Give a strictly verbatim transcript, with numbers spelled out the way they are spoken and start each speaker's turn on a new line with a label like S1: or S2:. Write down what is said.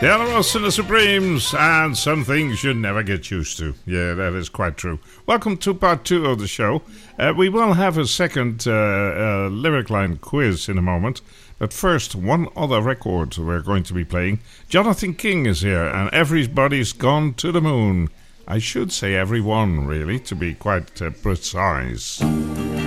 S1: The Animals and the Supremes, and some things you never get used to. Yeah, that is quite true. Welcome to part two of the show. Uh, we will have a second uh, uh, lyric line quiz in a moment. But first, one other record we're going to be playing. Jonathan King is here, and Everybody's Gone to the Moon. I should say everyone, really, to be quite uh, precise.